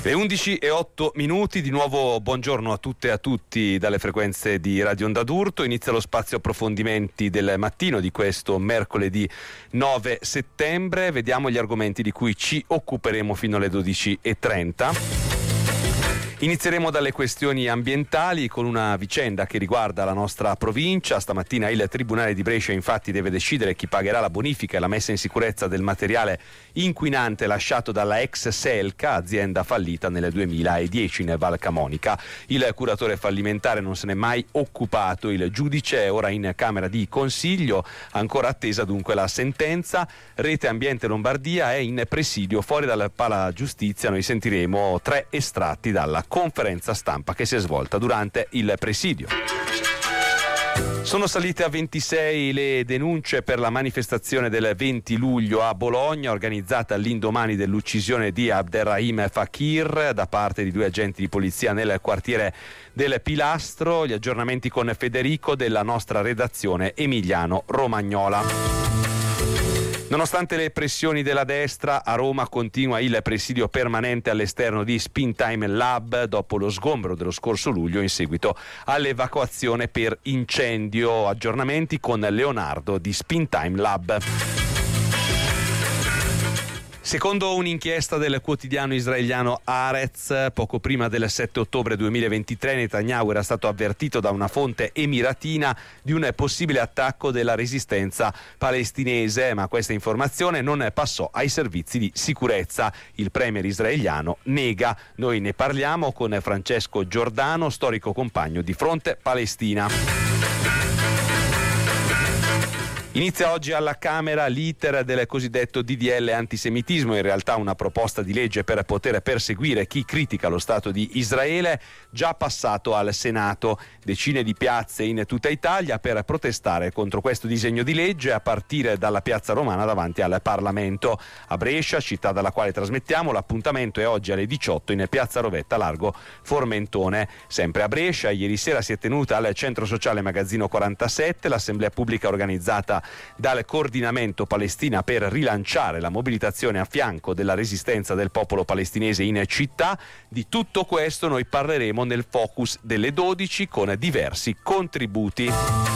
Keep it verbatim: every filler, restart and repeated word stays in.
Le undici e otto minuti, di nuovo buongiorno a tutte e a tutti dalle frequenze di Radio Onda d'Urto. Inizia lo spazio approfondimenti del mattino di questo mercoledì nove settembre. Vediamo gli argomenti di cui ci occuperemo fino alle dodici e trenta. Inizieremo dalle questioni ambientali con una vicenda che riguarda la nostra provincia. Stamattina il Tribunale di Brescia infatti deve decidere chi pagherà la bonifica e la messa in sicurezza del materiale inquinante lasciato dalla ex Selca, azienda fallita nel duemiladieci in Val Camonica. Il curatore fallimentare non se n'è mai occupato, il giudice è ora in Camera di Consiglio, ancora attesa dunque la sentenza. Rete Ambiente Lombardia è in presidio. Fuori dalla Pala Giustizia noi sentiremo tre estratti dalla conferenza stampa che si è svolta durante il presidio. Sono salite a ventisei le denunce per la manifestazione del venti luglio a Bologna, organizzata all'indomani dell'uccisione di Abderrahim Fakir da parte di due agenti di polizia nel quartiere del Pilastro. Gli aggiornamenti con Federico della nostra redazione Emiliano Romagnola. Nonostante le pressioni della destra, a Roma continua il presidio permanente all'esterno di Spintime Lab dopo lo sgombero dello scorso luglio in seguito all'evacuazione per incendio. Aggiornamenti con Leonardo di Spintime Lab. Secondo un'inchiesta del quotidiano israeliano Haaretz, poco prima del sette ottobre duemilaventitré Netanyahu era stato avvertito da una fonte emiratina di un possibile attacco della resistenza palestinese, ma questa informazione non passò ai servizi di sicurezza. Il premier israeliano nega. Noi ne parliamo con Francesco Giordano, storico compagno di Fronte Palestina. Inizia oggi alla Camera l'iter del cosiddetto D D L antisemitismo, in realtà una proposta di legge per poter perseguire chi critica lo Stato di Israele, già passato al Senato. Decine di piazze in tutta Italia per protestare contro questo disegno di legge, a partire dalla Piazza Romana davanti al Parlamento. A Brescia, città dalla quale trasmettiamo, l'appuntamento è oggi alle diciotto in Piazza Rovetta, largo Formentone. Sempre a Brescia, ieri sera si è tenuta al Centro Sociale Magazzino quarantasette l'assemblea pubblica organizzata dal Coordinamento Palestina per rilanciare la mobilitazione a fianco della resistenza del popolo palestinese in città. Di tutto questo noi parleremo nel focus delle dodici con diversi contributi.